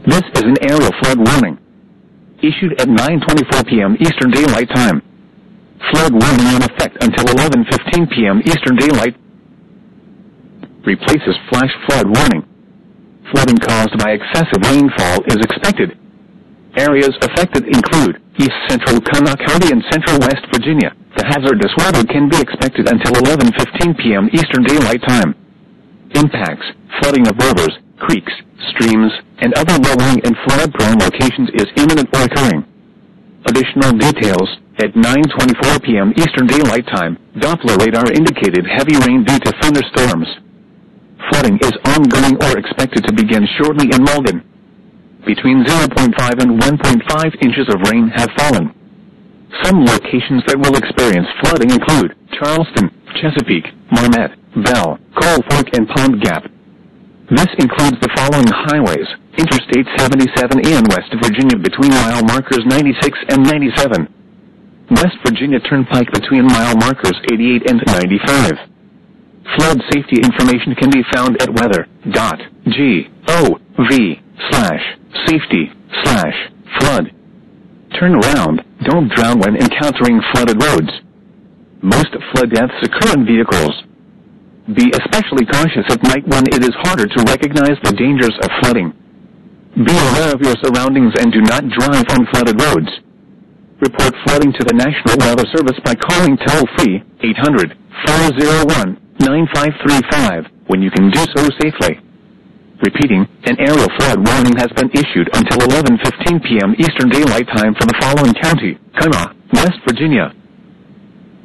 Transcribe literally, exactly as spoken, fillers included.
This is an aerial flood warning. Issued at nine twenty-four p m Eastern Daylight Time. Flood warning in effect until eleven fifteen p m Eastern Daylight. Replaces flash flood warning. Flooding caused by excessive rainfall is expected. Areas affected include East Central Kanawha County and Central West Virginia. The hazardous weather can be expected until eleven fifteen p m Eastern Daylight Time. Impacts: flooding of rivers, creeks, streams, and other low-lying and flood-prone locations is imminent or occurring. Additional details: at nine twenty-four p m Eastern Daylight Time, Doppler radar indicated heavy rain due to thunderstorms. Flooding is ongoing or expected to begin shortly in Malden. Between zero point five and one point five inches of rain have fallen. Some locations that will experience flooding include Charleston, Chesapeake, Marmet, Bell, Coal Fork, and Pond Gap. This includes the following highways: Interstate seventy-seven in West Virginia between mile markers ninety-six and ninety-seven. West Virginia Turnpike between mile markers eighty-eight and ninety-five. Flood safety information can be found at weather dot gov slash safety slash flood. Turn around, don't drown when encountering flooded roads. Most flood deaths occur in vehicles. Be especially cautious at night when it is harder to recognize the dangers of flooding. Be aware of your surroundings and do not drive on flooded roads. Report flooding to the National Weather Service by calling toll-free eight hundred, four oh one, nine five three five when you can do so safely. Repeating, an aerial flood warning has been issued until eleven fifteen p m Eastern Daylight Time for the following county: Kanawha, West Virginia,